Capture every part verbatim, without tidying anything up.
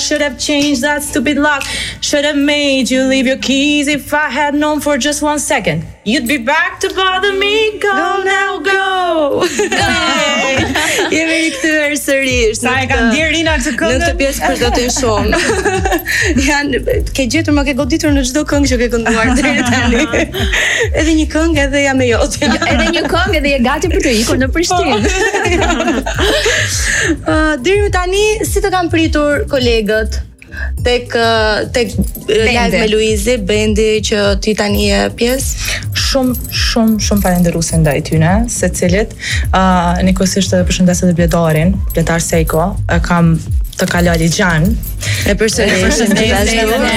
should have changed that stupid lock. Should have made you leave your keys if I had known for just one second. You'd be back to bother me. Go now, go. Jemi rikthyer sërish. Sa e kanë ndier Rina këtë këngë? Në këtë pjesë përshtaten shumë. Janë ke gjetur më ke goditur në çdo këngë që ke kënduar deri tani. Edhe një këngë edhe jam e jote. Edhe një këngë edhe je gati për të ikur në Prishtinë. uh, deri më tani si të kanë pritur kolegët tek tek live me Luizi, bendi që ti tani je pjesë? Shumë shumë shumë falenderuese ndaj tyne, secilit. Uh, Nikosisht edhe përshëndes edhe Bledarin, Bledar Sejko, e kam të Kalali Gjan. E përshëndes.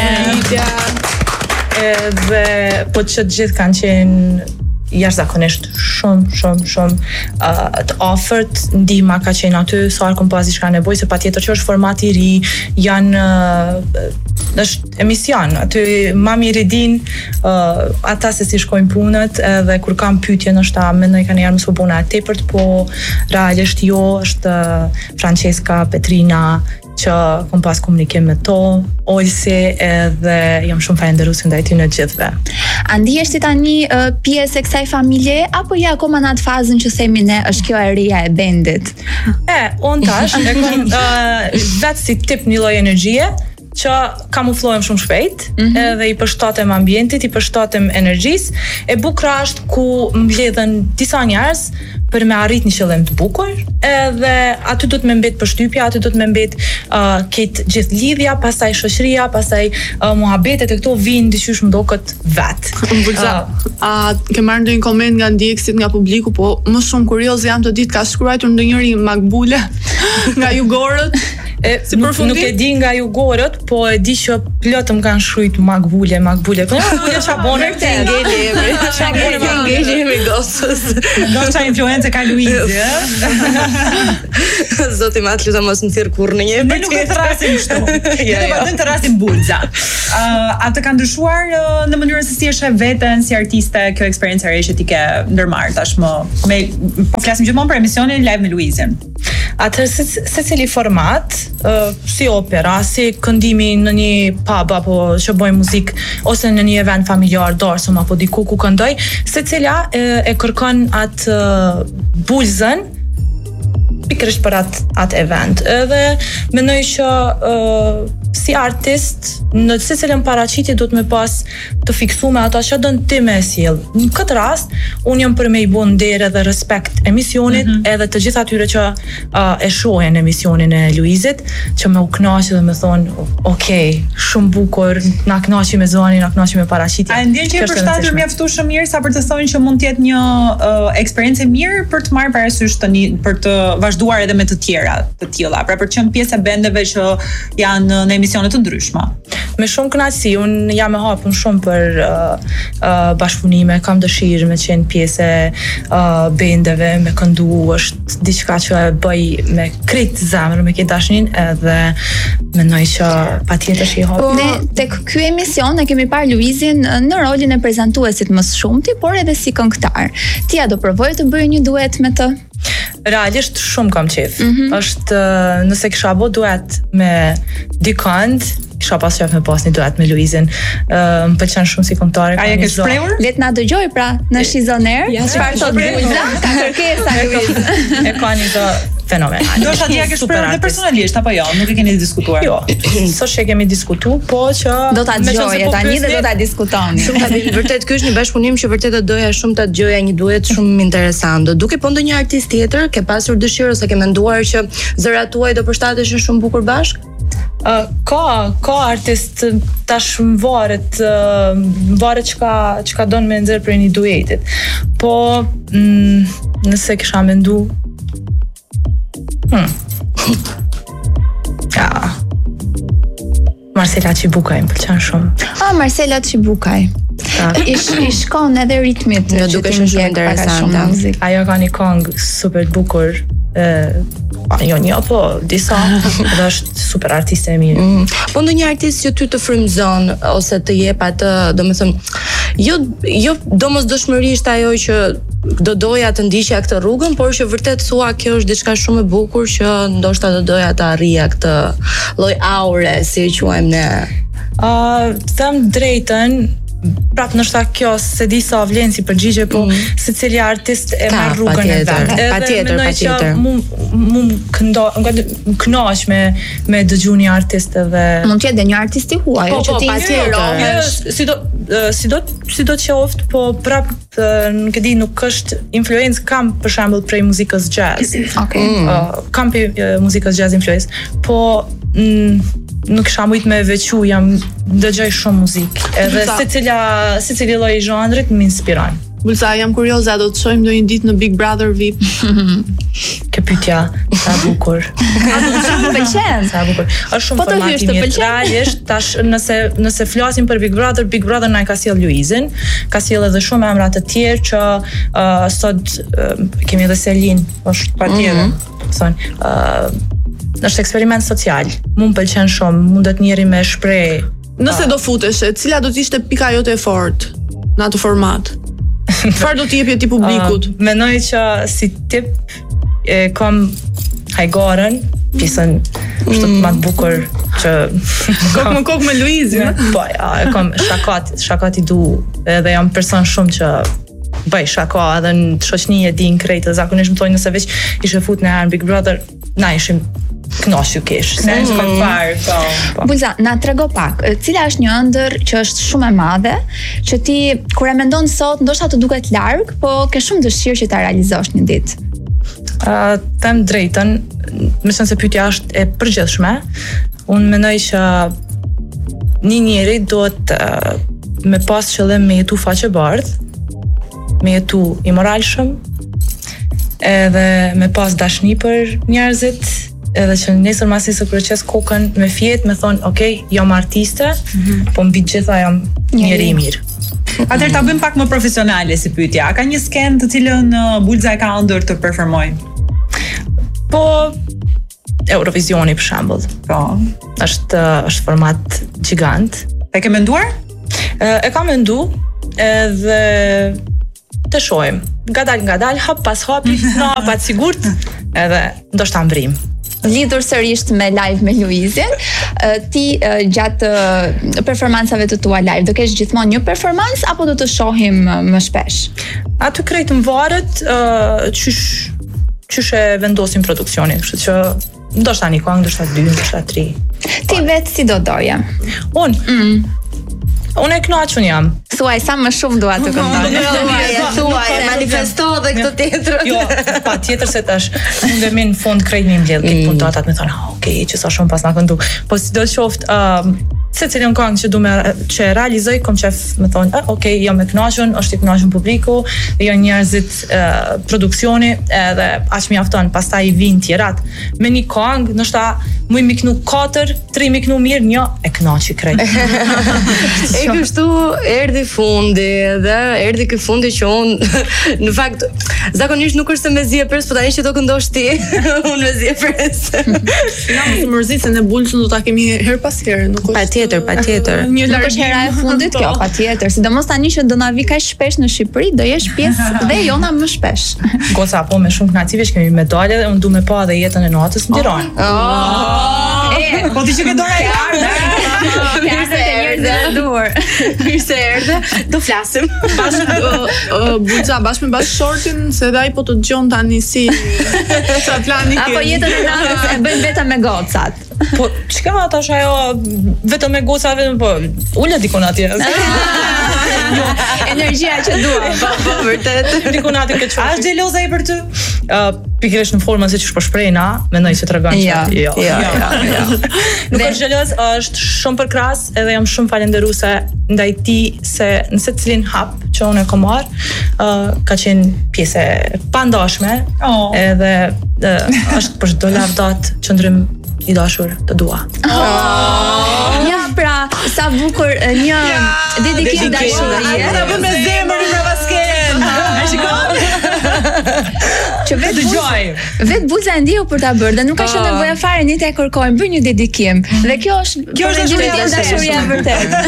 Edhe po që të gjithë kanë qenë jashtëzakonisht shumë shumë shumë uh, të ofert, ndihma ka qenë aty sa so kom pas diçka nevojë, se patjetër që është format i ri, janë uh, është emision, aty ma mirë i din uh, ata se si shkojnë punët, edhe kur kam pyetje ndoshta mendoj kanë janë mësu puna e tepërt, po realisht jo, është uh, Francesca, Petrina, që kom pas komunikim me to, Olsi, edhe jam shumë falenderuese ndaj ty në gjithëve. A ndihesh ti tani uh, pjesë e kësaj familje, apo je akoma në atë fazën që themi ne është kjo e rria e bendit? E, on tash, e kom uh, vetë si tip një lloj energjie, që kamuflohem shumë shpejt, mm-hmm. edhe i përshtatem ambientit, i përshtatem energjisë. E bukur është ku mbledhen disa njerëz për me arrit një qëllim të bukur, edhe aty do të më mbet përshtypja, aty do të më mbet uh, këtë gjithë lidhja, pastaj shoqëria, pastaj uh, muhabetet e këto vijnë dyqysh më duket vet. Mbulza, uh, a ke marrë ndonjë koment nga ndjekësit, nga publiku, po më shumë kurioz jam të ditë ka shkruar ndonjëri Makbule nga jugorët? E, si nuk, nuk e di nga jugorët, po e di që plot më kanë shkruajt Makbule, Makbule. Po Makbule çfarë bën? Te ngeli emri. Çfarë bën? Te ngeli emri gosës. Do të influencë ka Luizi, ë? Zoti ma të lutem mos më thirr kurrë në një emër. Ne nuk e thrasim kështu. Ne do të thrasim Bulza. Uh, a të ka ndryshuar uh, në mënyrën se si e sheh veten si artiste kjo eksperiencë e re që ti ke ndërmarr tashmë me po flasim gjithmonë për emisionin Live me Luizin. Atëherë se, se cili format, uh, si opera, si këndimi në një pub apo që bëjmë muzik, ose në një event familjar, darsëm apo diku ku këndoj, se cila e, e kërkon atë uh, bulzën pikërisht për atë at event. Edhe mendoj që uh, si artist në të secilën paraqitje do të më pas të fiksuar ata që don ti më sjell. Në këtë rast unë jam për me i bën nder edhe respekt emisionit, mm-hmm. edhe të gjithë atyre që uh, e shohin emisionin e Luizit, që më u kënaqë dhe më thon, ok, shumë bukur, na kënaqi me zonin, na kënaqi me paraqitjen. A ndjen që e përshtatur mjaftueshëm mirë sa për të thonë që mund të jetë një uh, eksperiencë mirë për të marrë parasysh tani për të vazhduar edhe me të tjera të tilla, pra për të qenë pjesë e bendeve që janë në emisione të ndryshme. Me shumë kënaqësi, unë jam e hapur shumë për uh, uh, bashkëpunime, kam dëshirë me qenë pjesë e uh, bendeve, me këndu, është diçka që e bëj me krejt zemër, me këtë dashnin, edhe mendoj që patjetër që i hap. Ne tek ky emision ne kemi parë Luizin në rolin e prezantuesit më së shumti, por edhe si këngëtar. Ti a do provoje të bëje një duet me të? Realisht shumë kam qef. Mm-hmm. Është nëse kisha bë duet me dikant, kisha pas qef me pas një duet me Luizin. Uh, më pëlqen shumë si këngëtare. A je ke shprehur? Le të na dëgjoj pra në Shizoner. Çfarë thot Bulza? Ka kërkesa Luiz. E ka një do fenomenal. Do të ja ke shprehur dhe personalisht apo jo? Nuk e keni diskutuar? Jo. S'është që kemi diskutuar, po që do ta dëgjoj tani dhe do ta diskutoni. Shumë ta vjen vërtet ky është një bashkëpunim që vërtet e doja shumë ta dëgjoja, një duet shumë interesant. Duke po ndonjë artist tjetër, ke pasur dëshirë ose ke menduar që zërat tuaj do përshtateshin shumë bukur bashk? Uh, ka ka artist tash varet uh, varet çka çka don me nxjerr për një duetit. Po mm, nëse kisha mendu Hmm. Ja. Marcela Çibukaj më pëlqen shumë. Ah, Marcela Çibukaj. I, I shkon edhe ritmit. Jo, duke qenë shumë interesante. Ajo ka një këngë super bukur. Ë jo një apo disa dhe është super artiste e mirë. Mm. Po ndonjë artist që ty të frymëzon ose të jep atë, domethënë, jo jo domosdoshmërisht ajo që do doja të ndiqja këtë rrugën, por që vërtet thua kjo është diçka shumë e bukur që ndoshta do doja të arrija këtë lloj aure, si e quajmë ne. Uh, them drejtën, prap nështë kjo se di sa vlen si përgjigje, po mm. se cili artist e marr rrugën e vet. Patjetër, patjetër. Mu mu këndo, më kënaq me me dëgju një artist edhe mund të jetë një artist i huaj, po, që ti inspiron. Si do si do si do të qoftë, po prap nuk e di, nuk është influencë kam për shembull prej muzikës jazz. Okej. Okay. Uh, kam për uh, muzikës jazz influencë, po mm, nuk kisha mujt me veçu, jam dëgjoj shumë muzikë. Edhe secila secili lloj zhanrit më inspiron. Bulza, jam kurioze, a do të shohim ndonjë ditë në Big Brother V I P? Kjo pyetja sa bukur. A do të shumë pëlqen? Sa bukur. Është shumë Po të hysh të pëlqen? Realisht tash nëse nëse flasim për Big Brother, Big Brother na ka sjell Luizin, ka sjell edhe shumë emra të tjerë që uh, sot uh, kemi edhe Selin, është patjetër. Mm-hmm. Thon, uh, është eksperiment social. Mund pëlqen shumë, mundet njëri me shpreh. Nëse do futeshe, cila do të ishte pika jote e fortë në atë format? Çfarë do të jepje ti publikut? Uh, Mendoj që si tip e kam hajgarën, pjesën është mm. më të bukur që kokë më kokë me Luizin. Po, ja, e kam shakat, shakat i du, edhe jam person shumë që bëj shaka edhe në shoqni e din krejtë, zakonisht më thojnë nëse veç ishe fut në herë Big Brother, na ishim knaqur kesh. Se është për parë, po. Bulza, na trego pak, cila është një ëndër që është shumë e madhe, që ti kur e mendon sot ndoshta të duket larg, po ke shumë dëshirë që ta realizosh një ditë? Uh, them drejtën, më thënë se pyetja është e përgjithshme. Unë mendoj që një njeri duhet uh, me pas qëllim me jetu faqe bardh, me jetu i moralshëm, edhe me pas dashni për njerëzit, edhe që nesër mas nesër kur qes kokën me fjet, me thonë, okay, jam artiste, mm-hmm. po mbi gjitha jam njeri i mirë. Atëherë ta bëjmë pak më profesionale si pyetja. A ka një sken të cilën uh, Bulza e ka ëndër të performoj? Po Eurovisioni për shembull. Po. Është është format gjigant. E ke menduar? E, e kam mendu, edhe të shohim. Ngadal ngadal, hap pas hapi, na pa të sigurt, edhe ndoshta mbrim. Lidhur sërish me live me Luizin, ti gjatë performancave të tua live, do kesh gjithmonë një performancë apo do të shohim më shpesh? Aty krejt më varet uh, qysh qysh e vendosim produksionin, kështu që ndoshta një këngë, ndoshta dy, ndoshta tri. Ti vetë si do doje? Unë? Mm. Unë e kënaqur jam. Thuaj sa më shumë dua të këndoj. Thuaj, thuaj, manifesto dhe këtë tjetrën. Jo, patjetër se tash unë më në fund krejt më mbledh këtë puntatat, më thonë, ah, okay, që sa shumë pas na këndu. Po sidoqoftë, ëm uh, se cilën këngë që du me që e realizoj, kom qef me thonë, ah, okay, jam e kënaqur, është i kënaqur publiku, jo njerëzit uh, produksioni, edhe aq mjafton, pastaj i vinë tjerat. Me një këngë, ndoshta mu i miknu katër, tri miknu mirë, një e kënaqi krejt. E kështu erdhi fundi dhe erdhi ky fundi që unë në fakt zakonisht nuk është se me zi e pres, po tani që do këndosh ti, unë me zi e pres. Ja, mos më mërzit se ne Bulçën do ta kemi her pas here, nuk është. Patjetër, patjetër. Një Nuk është hera e fundit kjo, patjetër. Sidomos tani që do na vi kaq shpesh në Shqipëri, do jesh pjesë dhe jona më shpesh. Goca, po me shumë kënaqësi kemi medalje dhe unë du me pa edhe jetën e natës në Tiranë. Oh! E, po ti që ke dora e ardhe. Mirë se erdhe, duar. Mirë se erdhe. Do flasim. Bashkë uh, Bulça, bashkë me bashkëshortin, se dhe ai po të dëgjon tani si sa plani ke. Apo jetën e natës e bëjnë vetëm me gocat. Po, çka ma tash ajo vetëm me goca, vetëm po ula dikon atje. Jo, energjia që dua. Po, po, vërtet. Dikon atje ke çfarë? A është xheloza i për ty? Uh, pikërisht në formën se ç'është po shprehna, mendoj se tregon që Ja, jo. ja, ja, ja. Nuk është xheloz, është shumë përkras, edhe jam shumë falenderuese ndaj ti se në secilin hap që unë e kam marr, uh, ka qenë pjesë e pandashme, Oh. edhe uh, është për çdo lavdat qëndrim i dashur të dua. Ja, pra, sa bukur një dedikim dashurie. Ta bën me zemër në basket. E shikon? Që vetë dëgjoj. Vetë buza e ndiu për ta bërë dhe nuk ka qenë nevoja fare ni të kërkojmë, bëj një dedikim. Dhe kjo është Kjo është dashuria e dashuria e vërtetë.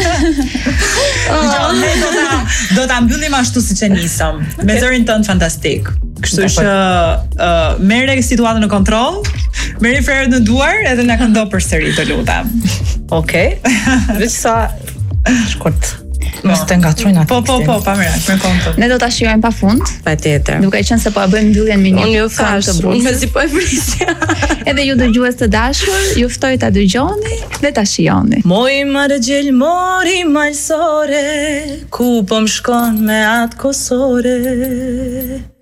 Ne do ta do ta mbyllim ashtu siç e nisëm, me zërin tënd fantastik. Kështu që uh, merre situatën në kontroll, merri frerët në duar edhe na këndo përsëri, të lutem. Okej. Veç sa shkurt. Mos të ngatrojnë atë. Po, po, po, pa merak, me konto. Ne do ta shijojmë pafund. Patjetër. Duke qenë se po e bëjmë mbylljen me një. Unë ju thash, unë mezi po e prisja. Edhe ju dëgjues të dashur, ju ftoj ta dëgjoni dhe ta shijoni. Moj marë gjel mori malsore, ku po më shkon me atë kosore.